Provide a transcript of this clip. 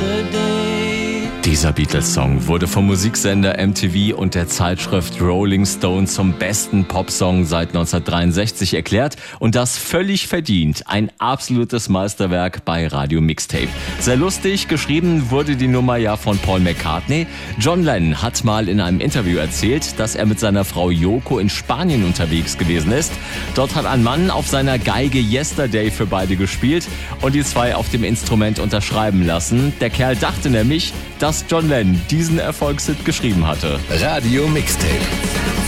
Dieser Beatles-Song wurde vom Musiksender MTV und der Zeitschrift Rolling Stone zum besten Popsong seit 1963 erklärt und das völlig verdient. Ein absolutes Meisterwerk bei Radio Mixtape. Sehr lustig, geschrieben wurde die Nummer ja von Paul McCartney. John Lennon hat mal in einem Interview erzählt, dass er mit seiner Frau Yoko in Spanien unterwegs gewesen ist. Dort hat ein Mann auf seiner Geige Yesterday für beide gespielt und die zwei auf dem Instrument unterschreiben lassen. Der Kerl dachte nämlich, dass John Lennon diesen Erfolgshit geschrieben hatte. Radio Mixtape.